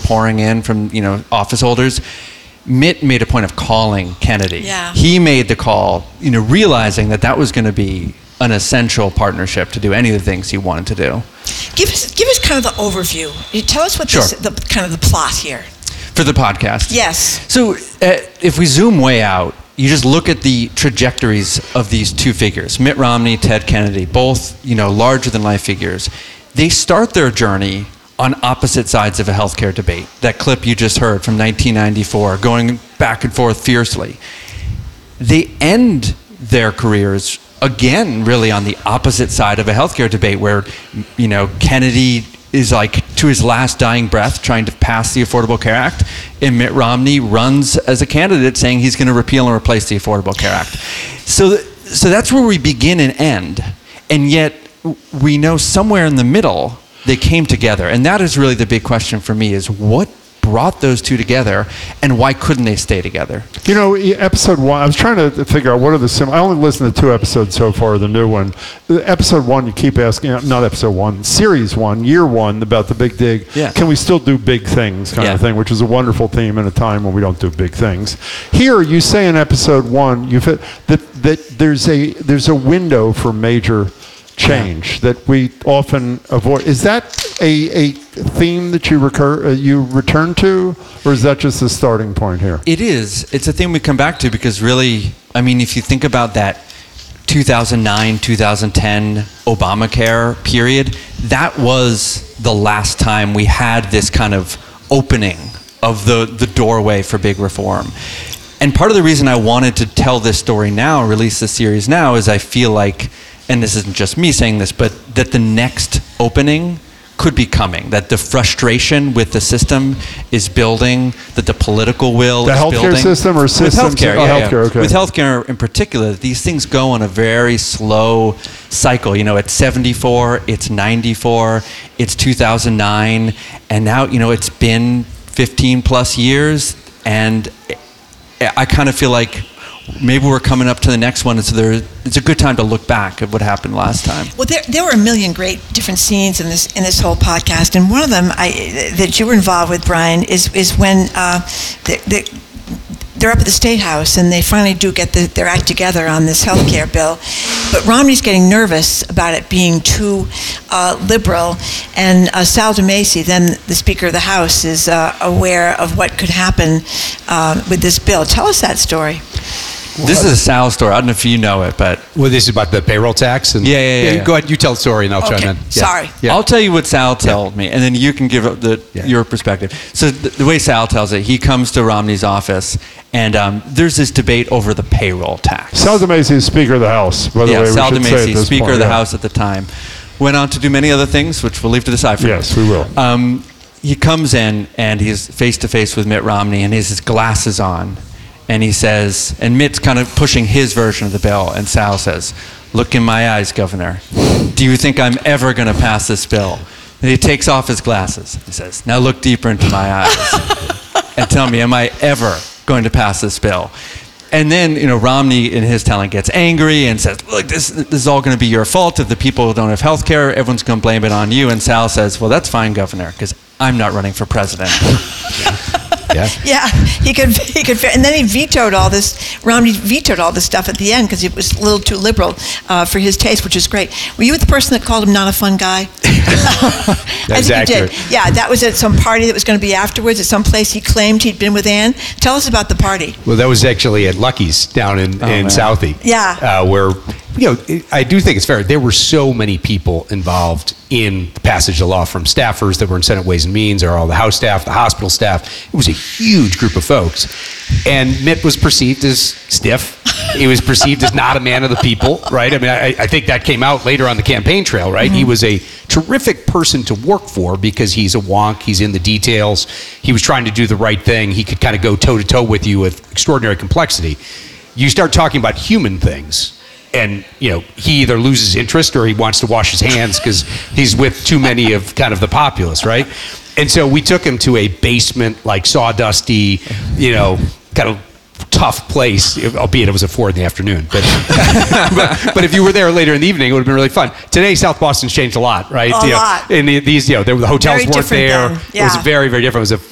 pouring in from, office holders, Mitt made a point of calling Kennedy. Yeah. He made the call, realizing that was going to be an essential partnership to do any of the things he wanted to do. Give us kind of the overview. You tell us what the plot here. For the podcast? Yes. So if we zoom way out, you just look at the trajectories of these two figures, Mitt Romney, Ted Kennedy, both, larger than life figures. They start their journey on opposite sides of a healthcare debate. That clip you just heard from 1994, going back and forth fiercely. They end their careers again, really on the opposite side of a healthcare debate where, Kennedy is to his last dying breath trying to pass the Affordable Care Act, and Mitt Romney runs as a candidate saying he's going to repeal and replace the Affordable Care Act. So that's where we begin and end. And yet we know somewhere in the middle they came together. And that is really the big question for me, is what brought those two together, and why couldn't they stay together? Episode 1, I was trying to figure out what are the I only listened to 2 episodes so far, the new one. Episode 1, you keep asking, not episode 1, series 1, year 1, about the big dig. Yeah. Can we still do big things kind of thing, which is a wonderful theme in a time when we don't do big things. Here, you say in episode 1, that there's a window for major change that we often avoid. Is that a theme that you return to, or is that just the starting point here? It is. It's a theme we come back to because really, if you think about that 2009, 2010 Obamacare period, that was the last time we had this kind of opening of the doorway for big reform. And part of the reason I wanted to tell this story now, release this series now, is I feel like, and this isn't just me saying this, but that the next opening could be coming, that the frustration with the system is building, that the political will is building. The healthcare system or systems? With healthcare, healthcare, okay. With healthcare in particular, these things go on a very slow cycle. It's 74, it's 94, it's 2009, and now, it's been 15 plus years, and I kind of feel like maybe we're coming up to the next one, and so it's a good time to look back at what happened last time. Well, there were a million great different scenes in this whole podcast, and one of them that you were involved with, Brian, is when they're up at the State House and they finally do get their act together on this health care bill, but Romney's getting nervous about it being too liberal, and Sal DeMacy, then the Speaker of the House, is aware of what could happen with this bill. Tell us that story. This is a Sal story. I don't know if you know it, but... Well, this is about the payroll tax? And Yeah. Go ahead, you tell the story and I'll chime in. Sorry. Yeah. I'll tell you what Sal told me, and then you can give your perspective. So the way Sal tells it, he comes to Romney's office, and there's this debate over the payroll tax. Sal DeMacy is Speaker of the House, by the way. Sal DeMacy, Speaker of the House at the time. Went on to do many other things, which we'll leave to decipher. Yes, we will. He comes in, and he's face-to-face with Mitt Romney, and he has his glasses on. And he says, and Mitt's kind of pushing his version of the bill, and Sal says, "Look in my eyes, Governor. Do you think I'm ever going to pass this bill?" And he takes off his glasses. He says, "Now look deeper into my eyes and tell me, am I ever going to pass this bill?" And then, Romney, in his telling, gets angry and says, "Look, this is all going to be your fault. If the people don't have health care, everyone's going to blame it on you." And Sal says, "Well, that's fine, Governor, because I'm not running for president." Yeah, he could, and then he vetoed all this. Romney vetoed all this stuff at the end because it was a little too liberal for his taste, which is great. Were you the person that called him not a fun guy? That's accurate. You did. Yeah, that was at some party that was going to be afterwards at some place he claimed he'd been with Ann. Tell us about the party. Well, that was actually at Lucky's down in Southie. Yeah. Where, I do think it's fair. There were so many people involved in the passage of the law, from staffers that were in Senate Ways and Means, or all the House staff, the hospital staff. It was a huge group of folks. And Mitt was perceived as stiff. He was perceived as not a man of the people, right? I mean, I think that came out later on the campaign trail, right? Mm-hmm. He was a terrific person to work for because he's a wonk. He's in the details. He was trying to do the right thing. He could kind of go toe-to-toe with you with extraordinary complexity. You start talking about human things, and he either loses interest or he wants to wash his hands because he's with too many of kind of the populace, right? And so we took him to a basement, like sawdusty, kind of tough place, albeit it was at 4 p.m. But if you were there later in the evening, it would have been really fun. Today, South Boston's changed a lot, right? A lot. And the hotels Very weren't there. then. Yeah. It was very, very different. It was